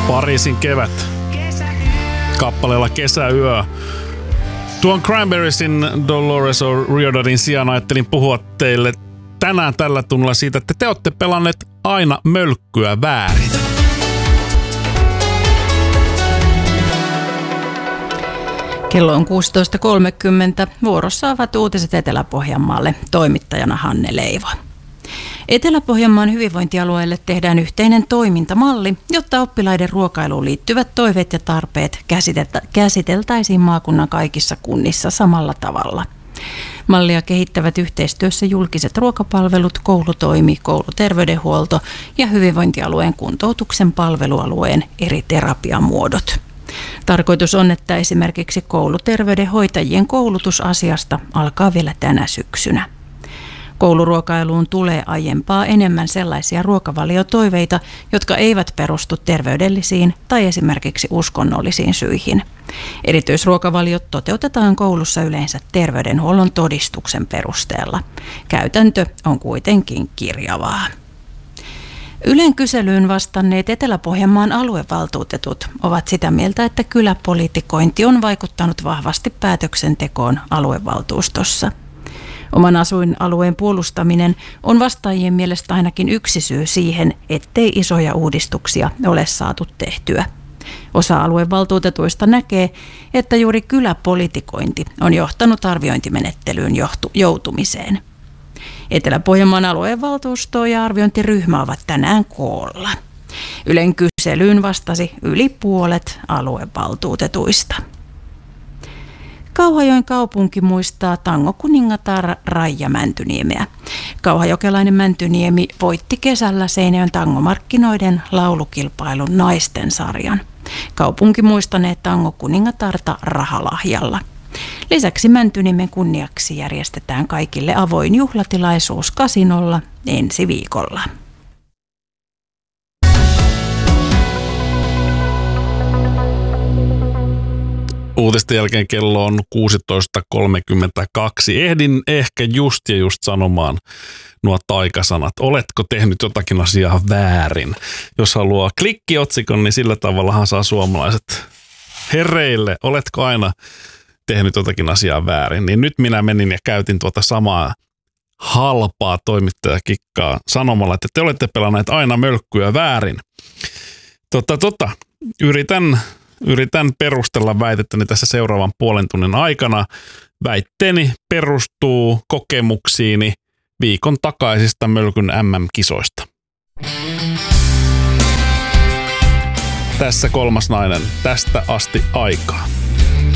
Pariisin kevät. Kappaleella Kesäyö. Tuon Cranberriesin Dolores O'Riordanin sijaan ajattelin puhua teille tänään tällä tunnilla siitä, että te olette pelanneet aina mölkkyä väärin. Kello on 16.30. Vuorossa ovat uutiset Etelä-Pohjanmaalle. Toimittajana Hanne Leivo. Etelä-Pohjanmaan hyvinvointialueelle tehdään yhteinen toimintamalli, jotta oppilaiden ruokailuun liittyvät toiveet ja tarpeet käsiteltäisiin maakunnan kaikissa kunnissa samalla tavalla. Mallia kehittävät yhteistyössä julkiset ruokapalvelut, koulutoimi, kouluterveydenhuolto ja hyvinvointialueen kuntoutuksen palvelualueen eri terapiamuodot. Tarkoitus on, että esimerkiksi kouluterveydenhoitajien koulutus asiasta alkaa vielä tänä syksynä. Kouluruokailuun tulee aiempaa enemmän sellaisia ruokavaliotoiveita, jotka eivät perustu terveydellisiin tai esimerkiksi uskonnollisiin syihin. Erityisruokavaliot toteutetaan koulussa yleensä terveydenhuollon todistuksen perusteella. Käytäntö on kuitenkin kirjavaa. Ylen kyselyyn vastanneet Etelä-Pohjanmaan aluevaltuutetut ovat sitä mieltä, että kyläpolitikointi on vaikuttanut vahvasti päätöksentekoon aluevaltuustossa. Oman asuinalueen puolustaminen on vastaajien mielestä ainakin yksi syy siihen, ettei isoja uudistuksia ole saatu tehtyä. Osa aluevaltuutetuista näkee, että juuri kyläpolitikointi on johtanut arviointimenettelyyn joutumiseen. Etelä-Pohjanmaan aluevaltuusto ja arviointiryhmä ovat tänään koolla. Ylen kyselyyn vastasi yli puolet aluevaltuutetuista. Kauhajoen kaupunki muistaa tangokuningatar Raija Mäntyniemeä. Kauhajokelainen Mäntyniemi voitti kesällä Seinäjoen tangomarkkinoiden laulukilpailun naisten sarjan. Kaupunki muistanee tangokuningatarta rahalahjalla. Lisäksi Mäntyniemen kunniaksi järjestetään kaikille avoin juhlatilaisuus kasinolla ensi viikolla. Uutisten jälkeen kello on 16.32. Ehdin ehkä just sanomaan nuo taikasanat. Oletko tehnyt jotakin asiaa väärin? Jos haluaa klikkiotsikon, niin sillä tavallahan saa suomalaiset hereille. Oletko aina tehnyt jotakin asiaa väärin? Niin nyt minä menin ja käytin tuota samaa halpaa toimittajakikkaa sanomalla, että te olette pelanneet aina mölkkyä väärin. Yritän perustella väitettäni tässä seuraavan puolen tunnin aikana. Väitteeni perustuu kokemuksiini viikon takaisista mölkyn MM-kisoista. Tässä kolmas nainen. Tästä asti aikaa.